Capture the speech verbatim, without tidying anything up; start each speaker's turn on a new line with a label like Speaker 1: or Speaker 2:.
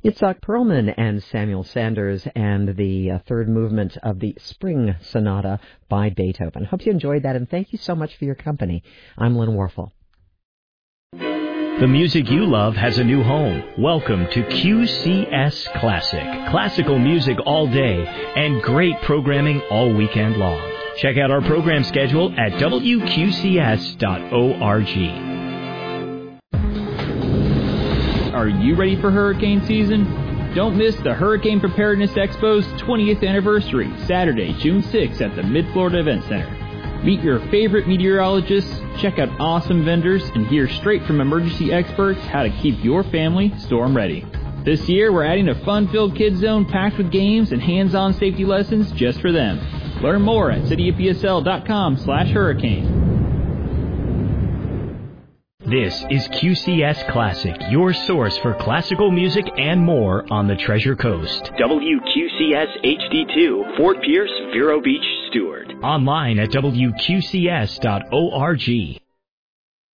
Speaker 1: Itzhak Perlman and Samuel Sanders and the uh, third movement of the Spring Sonata by Beethoven. Hope you enjoyed that, and thank you so much for your company. I'm Lynn Warfel.
Speaker 2: The music you love has a new home. Welcome to Q C S Classic. Classical music all day and great programming all weekend long. Check out our program schedule at W Q C S dot org.
Speaker 3: Are you ready for hurricane season? Don't miss the Hurricane Preparedness Expo's twentieth anniversary, Saturday, June sixth at the Mid-Florida Event Center. Meet your favorite meteorologists, check out awesome vendors, and hear straight from emergency experts how to keep your family storm ready. This year, we're adding a fun-filled kids zone packed with games and hands-on safety lessons just for them. Learn more at city of P S L dot com slash hurricane.
Speaker 2: This is Q C S Classic, your source for classical music and more on the Treasure Coast. W Q C S H D two, Fort Pierce, Vero Beach, Stewart. Online at W Q C S dot org.